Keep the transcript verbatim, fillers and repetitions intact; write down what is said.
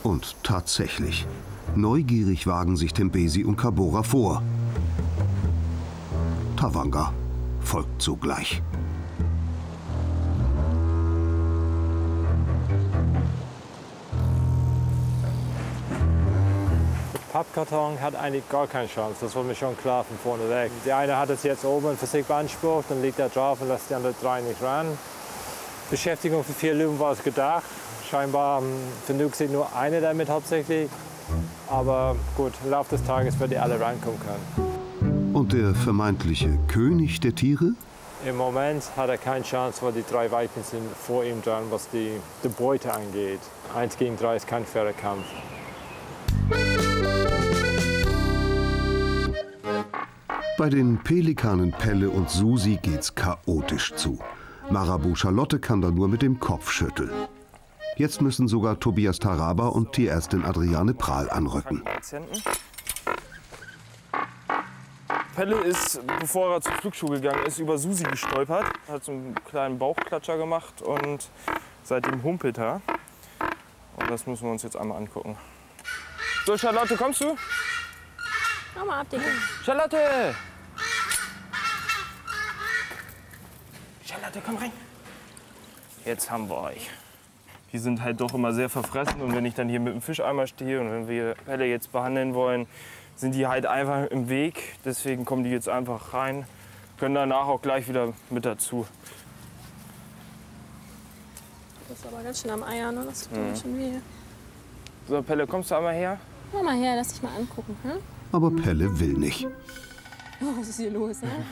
Und tatsächlich, neugierig wagen sich Tembesi und Kabora vor. Tavanga folgt sogleich. Pappkarton hat eigentlich gar keine Chance, das war mir schon klar von vorne weg. Der eine hat es jetzt oben für sich beansprucht, dann liegt er drauf und lässt die anderen drei nicht ran. Beschäftigung für vier Löwen war es gedacht. Scheinbar für Nuuk nur eine damit hauptsächlich. Aber gut, im Laufe des Tages wird die alle rankommen können. Und der vermeintliche König der Tiere? Im Moment hat er keine Chance, weil die drei Weibchen sind vor ihm dran, was die, die Beute angeht. Eins gegen drei ist kein fairer Kampf. Bei den Pelikanen Pelle und Susi geht's chaotisch zu. Marabu Charlotte kann da nur mit dem Kopf schütteln. Jetzt müssen sogar Tobias Taraba und Tierärztin Adriane Prahl anrücken. Pelle ist, bevor er zur Flugschule gegangen ist, über Susi gestolpert, hat so einen kleinen Bauchklatscher gemacht und seitdem humpelt er. Und das müssen wir uns jetzt einmal angucken. So, Charlotte, kommst du? Komm mal ab, Digga. Charlotte! Charlotte, komm rein. Jetzt haben wir euch. Die sind halt doch immer sehr verfressen und wenn ich dann hier mit dem Fischeimer stehe und wenn wir Pelle jetzt behandeln wollen, sind die halt einfach im Weg. Deswegen kommen die jetzt einfach rein, können danach auch gleich wieder mit dazu. Das ist aber ganz schön am Eier, ne? Das tut Mhm. ganz schön weh. So, Pelle, kommst du einmal her? Komm mal her, lass dich mal angucken. Hm? Aber Pelle will nicht. Oh, was ist hier los, ne?